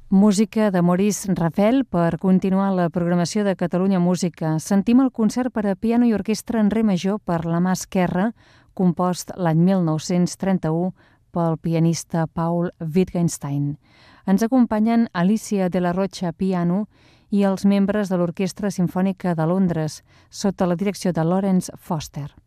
Música de Maurice Ravel per continuar la programació de Catalunya Música. Sentim el concert per a piano i orquestra en re major per la mà esquerra, compost l'any 1931 pel pianista Paul Wittgenstein. Ens acompanyen Alicia de la Rocha, piano, i els membres de l'Orquestra Simfònica de Londres, sota la direcció de Lawrence Foster.